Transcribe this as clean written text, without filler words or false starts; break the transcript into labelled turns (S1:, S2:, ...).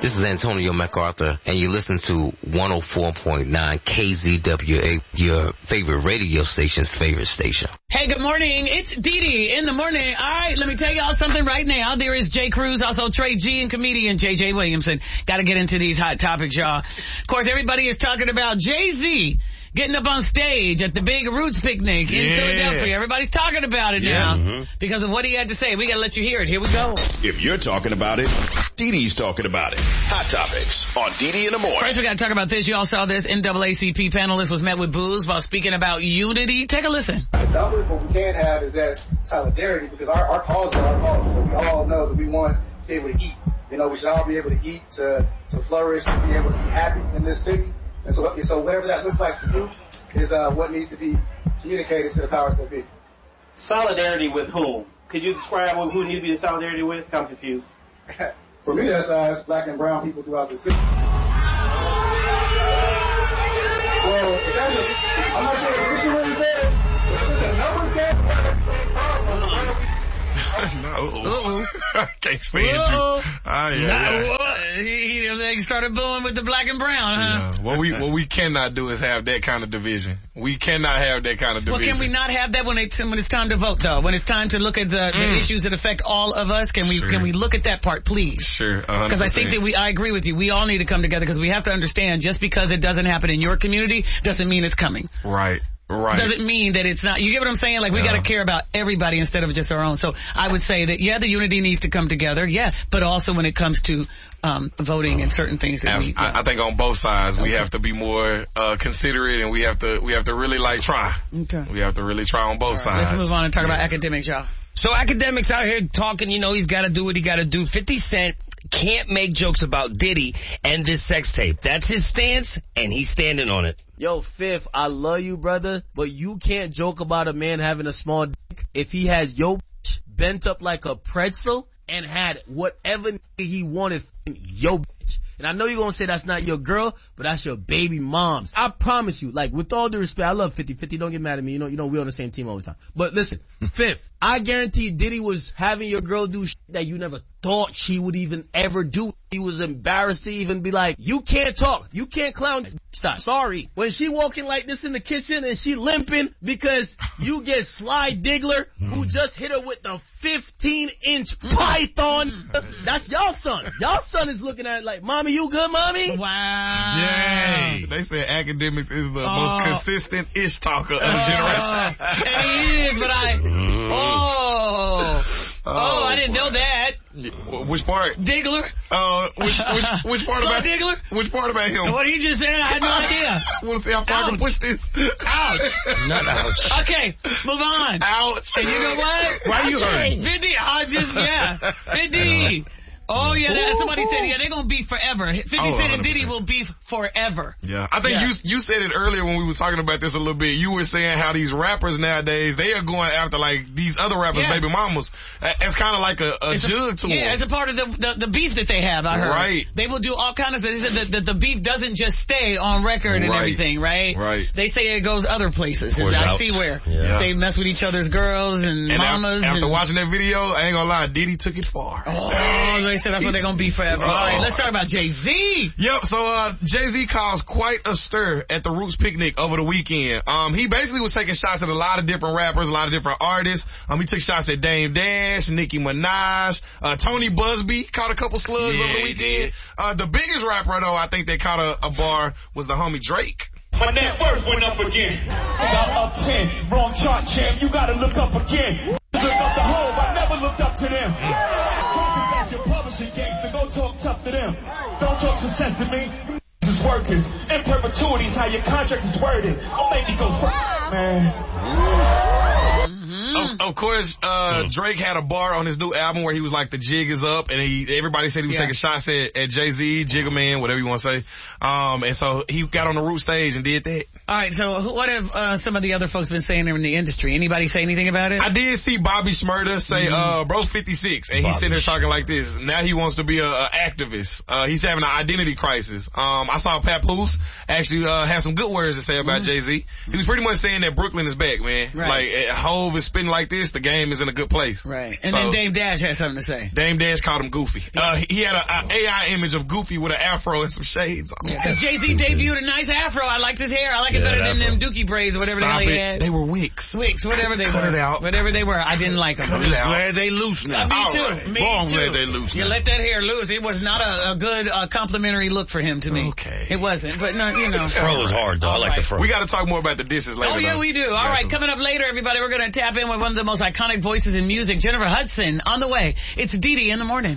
S1: This is Antonio MacArthur, and you listen to 104.9 KZWA, your favorite radio station's favorite station.
S2: Hey, good morning. It's Dee Dee in the morning. All right, let me tell y'all something right now. There is Jay Cruz, also Trey G, and comedian J.J. Williamson. Got to get into these hot topics, y'all. Of course, everybody is talking about Jay-Z getting up on stage at the big Roots picnic in Philadelphia. Everybody's talking about it now because of what he had to say. We got to let you hear it. Here we go.
S3: If you're talking about it, Dee Dee's talking about it. Hot Topics on Dee Dee in the morning.
S2: First, we got to talk about this. You all saw this. NAACP panelist was met with boos while speaking about unity. Take a listen.
S4: What we can't have is that solidarity, because our cause is our cause. So we all know that we want to be able to eat. You know, we should all be able to eat, to flourish, to be able to be happy in this city. And so whatever that looks like to you is what needs to be communicated to the powers that be.
S5: Solidarity with whom? Could you describe who you need to be in solidarity with? I'm confused.
S4: For me, that's black and brown people throughout the city. Well, I'm not sure if this really says, but it's a numbers game.
S6: No. I can't stand you.
S2: He started booing with the black and brown, huh?
S6: Yeah. What we cannot do is have that kind of division. We cannot have that kind of division.
S2: Well, can we not have that when it's time to vote, though? When it's time to look at the issues that affect all of us, can we look at that part, please?
S6: Sure, 100%.
S2: Because I think that I agree with you. We all need to come together because we have to understand just because it doesn't happen in your community doesn't mean it's coming.
S6: Right.
S2: Doesn't mean that it's not. You get what I'm saying? Like, we got to care about everybody instead of just our own. So I would say that, the unity needs to come together, but also when it comes to voting and certain things that
S6: I think on both sides we have to be more considerate, and we have to really try. Okay. We have to really try on both sides.
S2: Let's move on and talk about academics, y'all.
S7: So academics out here talking, he's got to do what he got to do. 50 Cent can't make jokes about Diddy and this sex tape. That's his stance, and he's standing on it.
S8: Yo, Fifth, I love you, brother, but you can't joke about a man having a small dick if he has your bitch bent up like a pretzel and had whatever he wanted from your bitch. And I know you're going to say that's not your girl, but that's your baby mom's. I promise you, with all due respect, I love 50. 50, don't get mad at me. You know, we're on the same team all the time. But listen, Fifth, I guarantee Diddy was having your girl do shit that you never thought she would even ever do. He was embarrassed to even be like, you can't talk. You can't clown. Sorry. When she walking like this in the kitchen and she limping because you get Sly Diggler who just hit her with the 15-inch python. That's y'all son. Y'all son is looking at it like, Mommy, you good, Mommy?
S2: Wow.
S6: Dang. They said academics is the most consistent ish talker of the generation.
S2: And he is, but I didn't know that.
S6: Which part?
S2: Diggler.
S6: Which part about
S2: Diggler?
S6: Which part about him?
S2: What he just said, I had no idea.
S6: I want to see how far I can push this.
S2: Ouch.
S7: Not ouch.
S2: Okay, move on.
S6: Ouch.
S2: And you know what?
S6: Why you hurting?
S2: 50. 50. Oh, yeah, somebody said, they're going to beef forever. 50 Cent and Diddy will beef forever.
S6: Yeah, I think you said it earlier when we were talking about this a little bit. You were saying how these rappers nowadays, they are going after, these other rappers' baby mamas. It's kind of like a jug to them.
S2: Yeah, it's a part of the beef that they have, I heard.
S6: Right.
S2: They will do all kinds of things. The beef doesn't just stay on record and everything, right?
S6: Right.
S2: They say it goes other places. I see where. Yeah. They mess with each other's girls and mamas.
S6: After watching that video, I ain't gonna lie, Diddy took it far.
S2: Oh, they said that's what they're gonna be forever. All right, let's talk about Jay-Z.
S6: Yep, so Jay-Z caused quite a stir at the Roots picnic over the weekend. He basically was taking shots at a lot of different rappers, a lot of different artists. He took shots at Dame Dash, Nicki Minaj, Tony Busby caught a couple slugs over the weekend. The biggest rapper though, I think that caught a bar was the homie Drake.
S9: My net worth went up again. Got up 10, wrong chart, champ. You gotta look up again. Look up the home, I never looked up to them. Talk about your publishing gangster, go talk tough to them. Don't talk success to me. Is workers in perpetuity is how your contract is worded. Don't make me go man.
S6: Of course, Drake had a bar on his new album where he was like, the jig is up, and everybody said he was taking shots at Jay-Z, Jigga Man, whatever you want to say. And so he got on the Root stage and did that.
S2: All right, so what have some of the other folks been saying in the industry? Anybody say anything about it?
S6: I did see Bobby Shmurda say, bro 56, and he's sitting there talking like this. Now he wants to be a activist. He's having an identity crisis. I saw Papoose actually had some good words to say about Jay-Z. He was pretty much saying that Brooklyn is back, man. Right. Like, Hove is spitting like like this, the game is in a good place.
S2: Right. And
S6: So,
S2: then Dame Dash had something to say.
S6: Dame Dash called him Goofy. He had an AI image of Goofy with an afro and some shades on.
S2: Because Jay-Z debuted a nice afro. I liked his hair. I like it better than them dookie braids or whatever the hell he had.
S6: They were wicks.
S2: Wicks, whatever they
S6: Cut
S2: were.
S6: it out.
S2: Whatever they were. I didn't like them.
S10: I'm just glad they loose now.
S2: Me too.
S10: Right.
S2: Me
S10: Boy, I'm
S2: too.
S10: glad they loose
S2: You
S10: now.
S2: let that hair loose. It was not a good complimentary look for him to me.
S6: Okay.
S2: It wasn't. But no, you know.
S7: Fro is hard though. I like the fro.
S6: We got to talk more about the disses later.
S2: Oh, yeah,
S6: though.
S2: we do. All right, coming up later, everybody, we're going to tap in with one of the most iconic voices in music, Jennifer Hudson, on the way. It's Dee Dee in the morning.